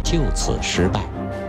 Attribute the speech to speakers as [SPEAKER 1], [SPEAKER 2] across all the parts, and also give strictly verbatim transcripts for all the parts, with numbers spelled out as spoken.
[SPEAKER 1] 就此失败。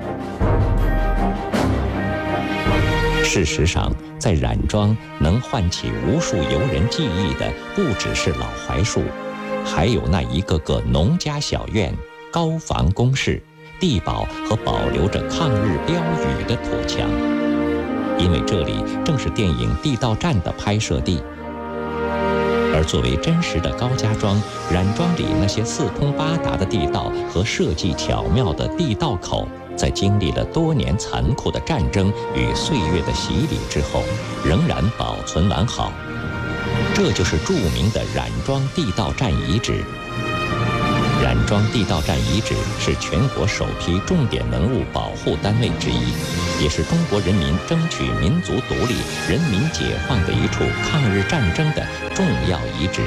[SPEAKER 1] 事实上，在冉庄能唤起无数游人记忆的，不只是老槐树，还有那一个个农家小院、高房宫室、地堡和保留着抗日标语的土墙。因为这里正是电影《地道战》的拍摄地。而作为真实的高家庄，冉庄里那些四通八达的地道和设计巧妙的地道口，在经历了多年残酷的战争与岁月的洗礼之后，仍然保存完好。这就是著名的冉庄地道战遗址。冉庄地道战遗址是全国首批重点文物保护单位之一，也是中国人民争取民族独立、人民解放的一处抗日战争的重要遗址。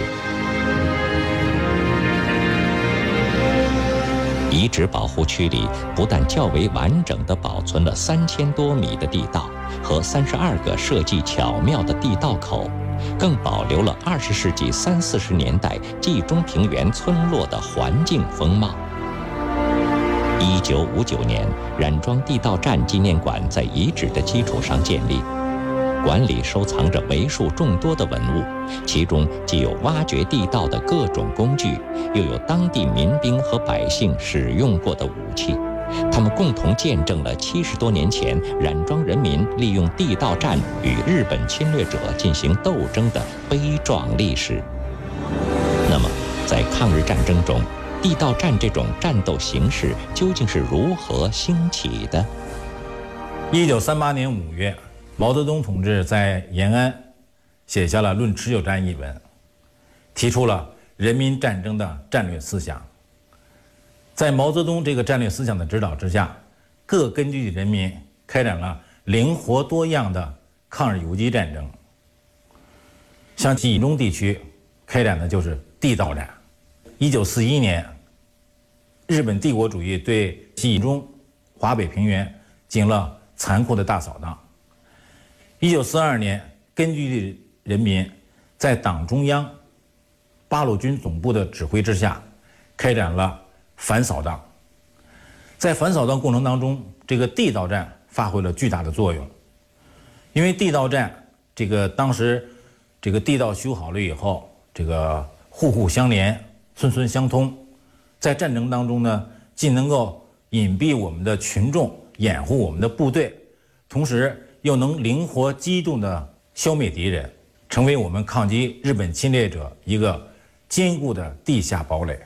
[SPEAKER 1] 遗址保护区里不但较为完整地保存了三千多米的地道和三十二个设计巧妙的地道口，更保留了二十世纪三四十年代冀中平原村落的环境风貌。一九五九年，冉庄地道战纪念馆在遗址的基础上建立，馆里收藏着为数众多的文物，其中既有挖掘地道的各种工具，又有当地民兵和百姓使用过的武器。他们共同见证了七十多年前冉庄人民利用地道战与日本侵略者进行斗争的悲壮历史。那么，在抗日战争中，地道战这种战斗形式究竟是如何兴起的？
[SPEAKER 2] 一九三八年五月，毛泽东同志在延安写下了《论持久战》一文，提出了人民战争的战略思想。在毛泽东这个战略思想的指导之下，各根据地人民开展了灵活多样的抗日游击战争。像冀中地区开展的就是地道战。一九四一年，日本帝国主义对冀中、华北平原进行了残酷的大扫荡。一九四二年，根据地人民在党中央、八路军总部的指挥之下，开展了反扫荡。在反扫荡过程当中，这个地道战发挥了巨大的作用。因为地道战，这个当时这个地道修好了以后，这个户户相连，村村相通，在战争当中呢，既能够隐蔽我们的群众，掩护我们的部队，同时又能灵活机动地消灭敌人，成为我们抗击日本侵略者一个坚固的地下堡垒。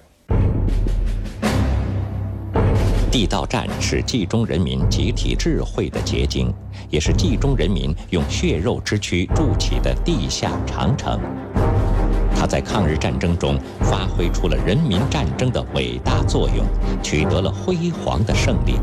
[SPEAKER 1] 地道战是冀中人民集体智慧的结晶，也是冀中人民用血肉之躯筑起的地下长城。它在抗日战争中发挥出了人民战争的伟大作用，取得了辉煌的胜利。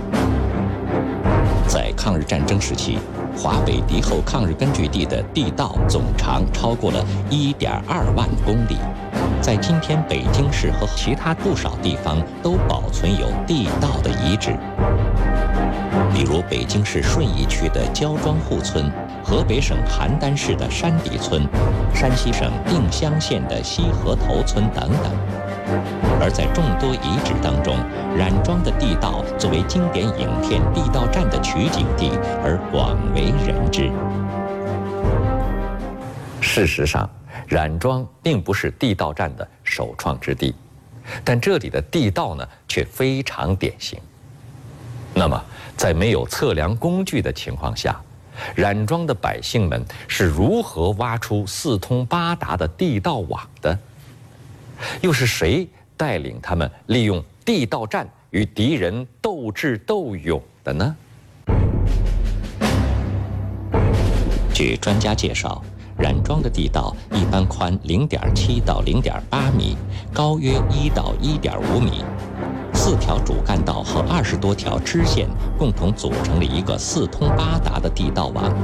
[SPEAKER 1] 在抗日战争时期，华北敌后抗日根据地的地道总长超过了一点二万公里。在今天北京市和其他不少地方都保存有地道的遗址，比如北京市顺义区的焦庄户村，河北省邯郸市的山底村，山西省定襄县的西河头村等等。而在众多遗址当中，冉庄的地道作为经典影片《地道战》的取景地而广为人知。事实上，冉庄并不是地道战的首创之地，但这里的地道呢却非常典型。那么，在没有测量工具的情况下，冉庄的百姓们是如何挖出四通八达的地道网的？又是谁带领他们利用地道战与敌人斗智斗勇的呢？据专家介绍，冉庄的地道一般宽零点七到零点八米，高约一到一点五米。四条主干道和二十多条支线共同组成了一个四通八达的地道网。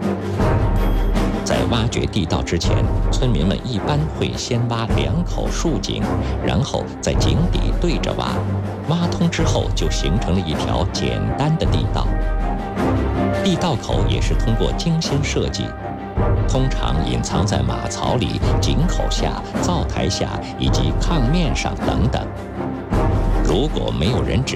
[SPEAKER 1] 在挖掘地道之前，村民们一般会先挖两口竖井，然后在井底对着挖，挖通之后就形成了一条简单的地道。地道口也是通过精心设计，通常隐藏在马槽里、井口下、灶台下以及炕面上等等。如果没有人指